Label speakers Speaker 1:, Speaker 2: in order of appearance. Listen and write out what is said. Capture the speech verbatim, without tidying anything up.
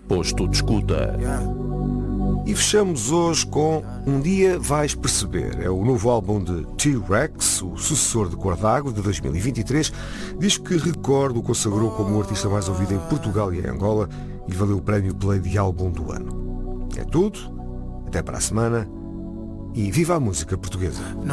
Speaker 1: Posto de Escuta.
Speaker 2: E fechamos hoje com Um Dia Vais Perceber. É o novo álbum de T-Rex, o sucessor de Cor d'Água, de dois mil e vinte e três. Diz que Record o consagrou como o artista mais ouvido em Portugal e em Angola e valeu o prémio Play de Álbum do Ano. É tudo. Até para a semana. E viva a música portuguesa.